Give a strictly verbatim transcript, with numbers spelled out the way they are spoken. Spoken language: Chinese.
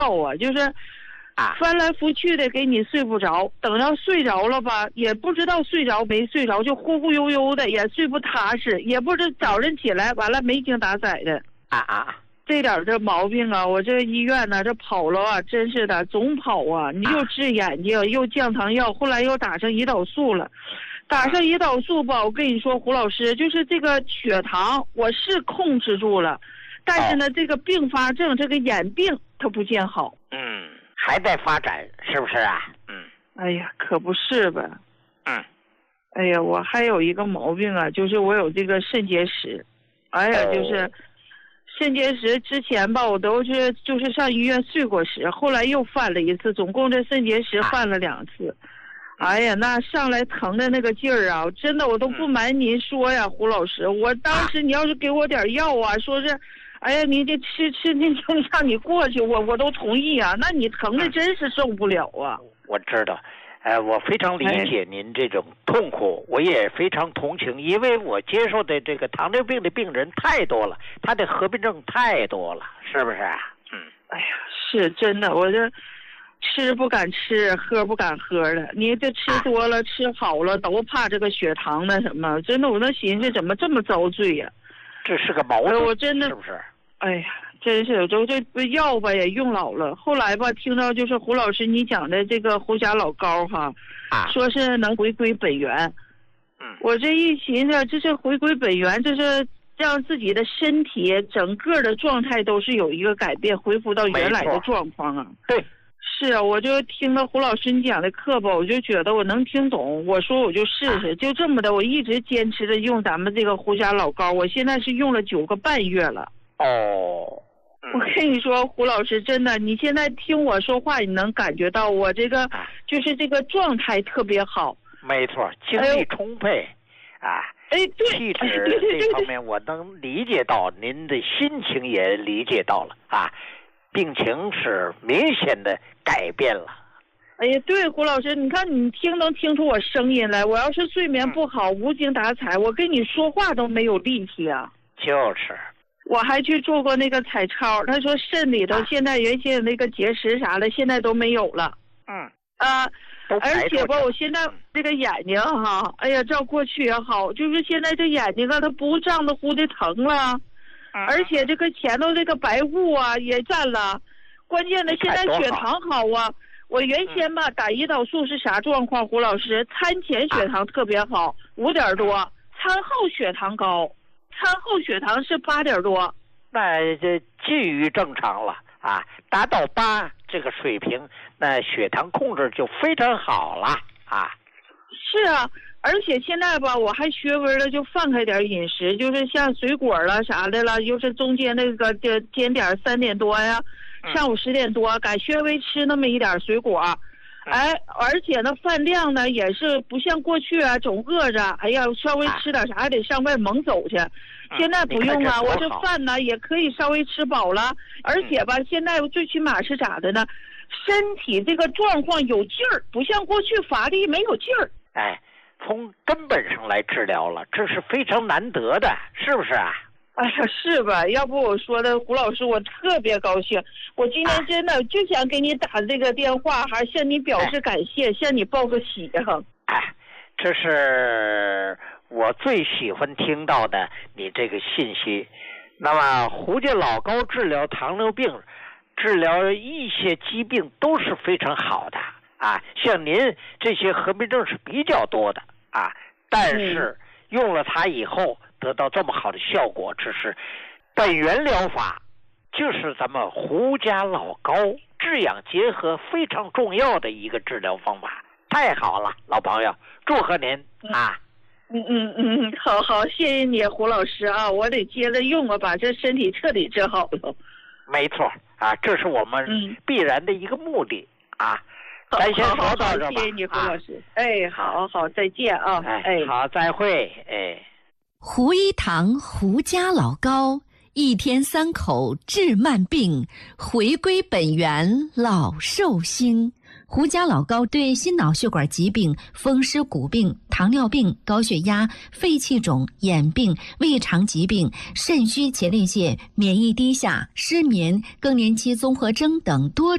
啊，就是翻来覆去的给你睡不着，等到睡着了吧，也不知道睡着没睡着，就忽忽悠悠的，也睡不踏实，也不知早晨起来完了没精打采的。 啊啊！ 这点这毛病啊，我这医院呢，这跑了啊，真是的，总跑啊！你又治眼睛，又降糖药，后来又打上胰岛素了。打上胰岛素吧，我跟你说，胡老师，就是这个血糖我是控制住了，但是呢，这个并发症，这个眼病它不见好。 嗯，还在发展，是不是啊？嗯。 哎呀，可不是吧？ 嗯。 哎呀，我还有一个毛病啊，就是我有这个肾结石。哎呀，就是。哦肾结石之前吧，我都是就是上医院睡过石，后来又犯了一次，总共这肾结石犯了两次。哎呀，那上来疼的那个劲儿啊，真的我都不瞒您说呀，胡老师，我当时你要是给我点药啊，说是，哎呀，你这吃吃那就让你过去，我我都同意啊。那你疼的真是受不了啊。 我知道。呃，我非常理解您这种痛苦，我也非常同情，因为我接受的这个糖尿病的病人太多了，他的合并症太多了，是不是啊？嗯， 哎呀，是真的，我这吃不敢吃，喝不敢喝的。你这吃多了、啊、吃好了，都怕这个血糖那什么，真的，我那寻思怎么这么遭罪呀、 啊？这是个毛病， 我真的是不是？ 哎呀。真是，就这药吧也用老了。后来吧，听到就是胡老师你讲的这个胡甲老膏哈， 啊， 说是能回归本源。 嗯， 我这一寻思，这是回归本源，这是让自己的身体整个的状态都是有一个改变，恢复到原来的状况啊。 对， 是啊，我就听了胡老师你讲的课吧，我就觉得我能听懂。我说我就试试，啊、就这么的，我一直坚持着用咱们这个胡甲老膏，我现在是用了九个半月了。 哦。 我跟你说，胡老师，真的，你现在听我说话，你能感觉到我这个就是这个状态特别好。 没错，精力充沛，哎、啊， 哎，对， 气质这方面我能理解到，您的心情也理解到了啊，病情是明显的改变了。 哎呀，对，胡老师，你看你听能听出我声音来？我要是睡眠不好，嗯、无精打采，我跟你说话都没有力气啊。 就是。 我还去做过那个彩超，他说肾里头现在原先那个结石啥的，现在都没有了。 嗯啊，而且吧，我现在这个眼睛哈，哎呀，照过去也好，就是现在这眼睛啊，它不胀得乎的疼了， 嗯、 而且这个前头这个白雾啊也占了，关键的现在血糖好啊。我原先吧打胰岛素是啥状况？胡老师，餐前血糖特别好，五点多，餐后血糖高。餐后血糖是八点多， 那这近于正常了啊，达到八这个水平，那血糖控制就非常好了啊。 是啊，而且现在吧，我还学微了，就放开点饮食，就是像水果了啥的了，就是中间那个就点点三点多呀，上午十点多，敢稍微吃那么一点水果。哎，而且呢，饭量呢也是不像过去啊，总饿着。哎呀，稍微吃点啥还得上外猛走去。现在不用啊，我这饭呢也可以稍微吃饱了。而且吧，现在最起码是咋的呢？身体这个状况有劲儿，不像过去乏力没有劲儿。 哎，从根本上来治疗了，这是非常难得的，是不是啊？ 哎呀，是吧？要不我说的胡老师，我特别高兴。我今天真的就想给你打这个电话，还向你表示感谢，哎、向你报个喜哈。 哎，这是我最喜欢听到的你这个信息。那么胡家老膏治疗糖尿病、治疗一些疾病都是非常好的啊。像您这些合并症是比较多的啊，但是用了它以后。得到这么好的效果，这是本源疗法，就是咱们胡家老膏治养结合非常重要的一个治疗方法。太好了，老朋友，祝贺您啊！ 嗯嗯嗯，好好，谢谢你，胡老师啊，我得接着用啊，把这身体彻底治好了。 没错啊，这是我们必然的一个目的、嗯、啊。咱先说到这吧。 谢谢你，胡老师。啊、哎，好好，再见啊！ 哎，哎好，再会，哎。 胡一堂胡家老膏，一天三口治慢病，回归本源老寿星。胡家老膏对心脑血管疾病、风湿骨病、糖尿病、高血压、肺气肿、眼病、胃肠疾病、肾虚前列腺、免疫低下、失眠、更年期综合征等多